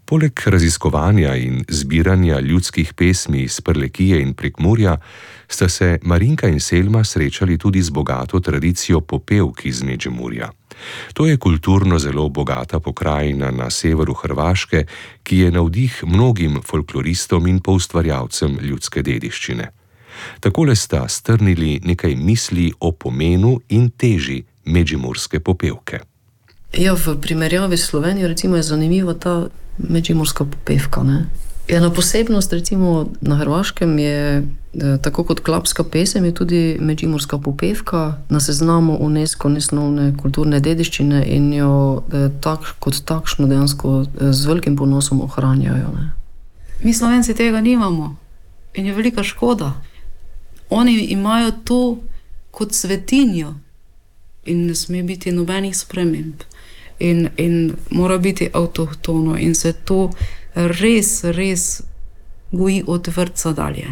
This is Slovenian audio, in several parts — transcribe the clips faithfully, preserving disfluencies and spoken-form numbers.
Poleg raziskovanja in zbiranja ljudskih pesmi iz Prlekije in Prekmurja sta se Marinka in Selma srečali tudi z bogato tradicijo popevk iz Međimurja. To je kulturno zelo bogata pokrajina na severu Hrvaške, ki je navdih mnogim folkloristom in poustvarjalcem ljudske dediščine. Takole sta strnili nekaj misli o pomenu in teži međimurske popevke. Ja, v primerjavi s Slovenijo recimo je zanimiva ta međimurska popevka, ne. Ena posebnost recimo na Hrvaškem je, tako kot klapska pesem, je tudi međimurska popevka na seznamu UNESCO nesnovne kulturne dediščine in jo tak, kot takšno dejansko z velikim ponosom ohranjajo, ne. Mi Slovenci tega nimamo in je velika škoda. Oni imajo to kot svetinjo in ne sme biti nobenih sprememb in, in mora biti avtohtono in se to res, res goji od vrtca dalje.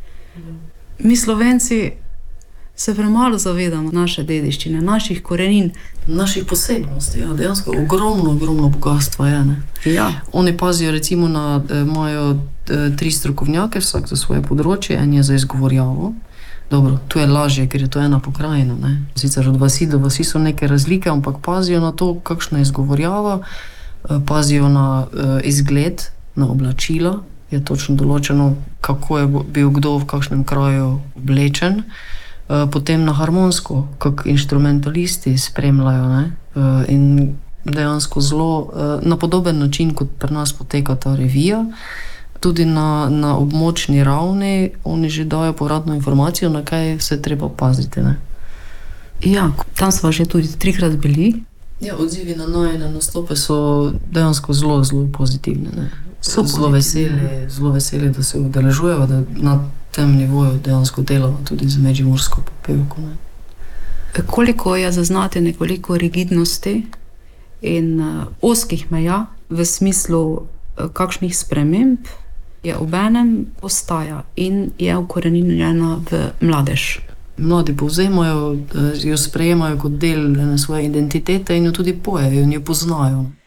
Mi Slovenci se premalo zavedamo naše dediščine, naših korenin. Naših posebnosti, ja, dejansko ogromno, ogromno bogatstva je, ne. Ja. Oni pazijo recimo na, imajo tri strokovnjake, vsak za svoje področje, en je za izgovorjavo. Dobro, tu je lažje, ker je to ena pokrajina, ne. Sicer od vasi do vasi so neke razlike, ampak pazijo na to, kakšna je izgovorjava, pazijo na izgled, na oblačila, je točno določeno, kako je bil kdo v kakšnem kraju oblečen. Potem na harmonsko, kak inštrumentalisti spremljajo, ne, in dejansko zelo na podoben način, kot pri nas poteka ta revija, tudi na, na območni ravni oni že dajo povratno informacijo, na kaj se treba paziti, ne. Ja, tam smo že tudi trikrat bili. Ja, odzivi na najine nastope so dejansko zelo, zelo pozitivni, ne. So zelo veseli, zelo veseli, da se udeležujejo, da na tem nivoju dejansko delamo tudi z međimursko popevko, ne. Koliko je zaznati nekoliko rigidnosti in uh, ozkih meja v smislu uh, kakšnih sprememb, je obenem ostaja in je ukoreninjena v mladež. Mladi povzemajo, jo sprejemajo kot del svoje identitete in jo tudi pojejo in jo poznajo.